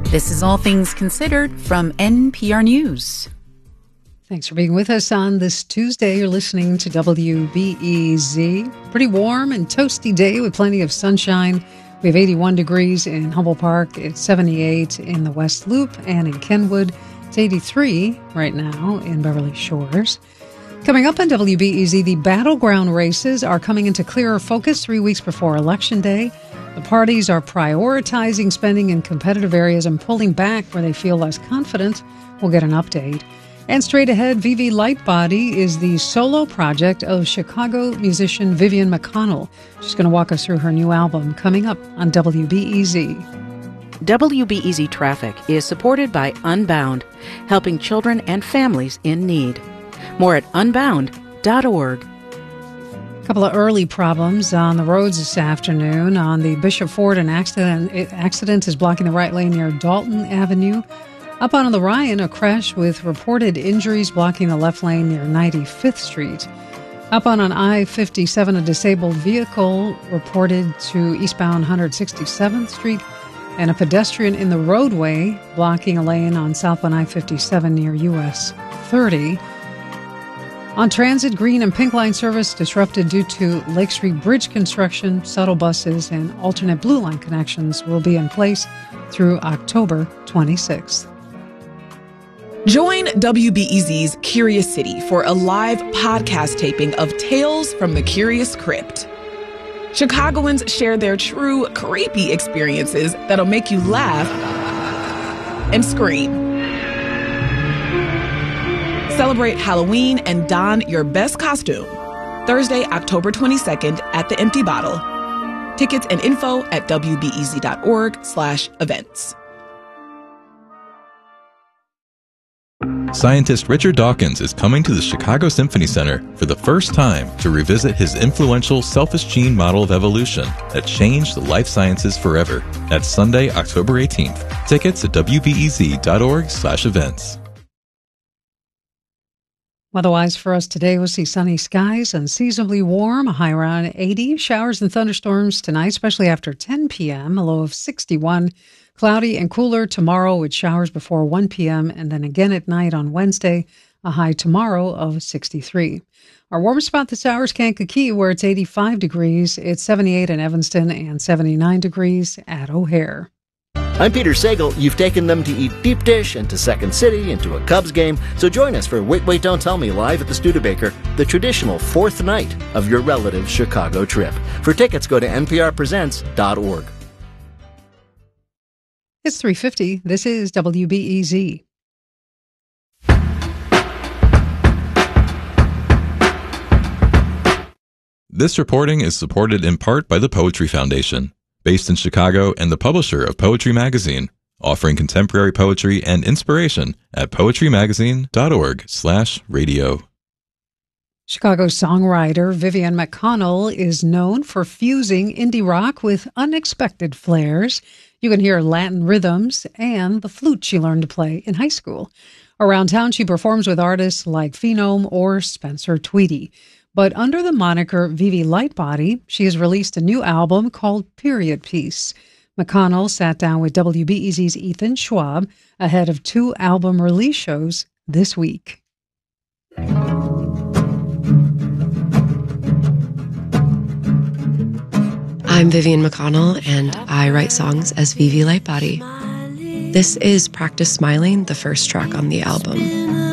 This is All Things Considered from NPR News. Thanks for being with us on this Tuesday. You're listening to WBEZ. Pretty warm and toasty day with plenty of sunshine. We have 81 degrees in Humboldt Park. It's 78 in the West Loop and in Kenwood. It's 83 right now in Beverly Shores. Coming up on WBEZ, the battleground races are coming into clearer focus 3 weeks before Election Day. The parties are prioritizing spending in competitive areas and pulling back where they feel less confident. We'll get an update. And straight ahead, Vivi Lightbody is the solo project of Chicago musician Vivian McConnell. She's going to walk us through her new album coming up on WBEZ. WBEZ Traffic is supported by Unbound, helping children and families in need. More at unbound.org. A couple of early problems on the roads this afternoon. On the Bishop Ford, an accident is blocking the right lane near Dalton Avenue. Up on the Ryan, a crash with reported injuries blocking the left lane near 95th Street. Up on I-57, a disabled vehicle reported to eastbound 167th Street, and a pedestrian in the roadway blocking a lane on southbound I-57 near US 30. On transit, Green and Pink Line service disrupted due to Lake Street Bridge construction. Shuttle buses and alternate Blue Line connections will be in place through October 26th. Join WBEZ's Curious City for a live podcast taping of Tales from the Curious Crypt. Chicagoans share their true creepy experiences that'll make you laugh and scream. Celebrate Halloween and don your best costume. Thursday, October 22nd at the Empty Bottle. Tickets and info at wbez.org/events. Scientist Richard Dawkins is coming to the Chicago Symphony Center for the first time to revisit his influential selfish gene model of evolution that changed the life sciences forever. That's Sunday, October 18th. Tickets at wbez.org/events. Otherwise, for us today, we'll see sunny skies, unseasonably warm, a high around 80. Showers and thunderstorms tonight, especially after 10 p.m., a low of 61. Cloudy and cooler tomorrow with showers before 1 p.m. and then again at night on Wednesday, a high tomorrow of 63. Our warmest spot this hour is Kankakee, where it's 85 degrees. It's 78 in Evanston and 79 degrees at O'Hare. I'm Peter Sagal. You've taken them to eat deep dish and to Second City and to a Cubs game. So join us for Wait, Wait, Don't Tell Me live at the Studebaker, the traditional fourth night of your relative's Chicago trip. For tickets, go to nprpresents.org. It's 3:50. This is WBEZ. This reporting is supported in part by the Poetry Foundation, based in Chicago and the publisher of Poetry Magazine, offering contemporary poetry and inspiration at poetrymagazine.org/radio. Chicago songwriter Vivian McConnell is known for fusing indie rock with unexpected flares. You can hear Latin rhythms and the flute she learned to play in high school. Around town, she performs with artists like Phenome or Spencer Tweedy. But under the moniker Vivi Lightbody, she has released a new album called Period Piece. McConnell sat down with WBEZ's Ethan Schwab ahead of 2 album release shows this week. I'm Vivian McConnell, and I write songs as Vivi Lightbody. This is Practice Smiling, the first track on the album.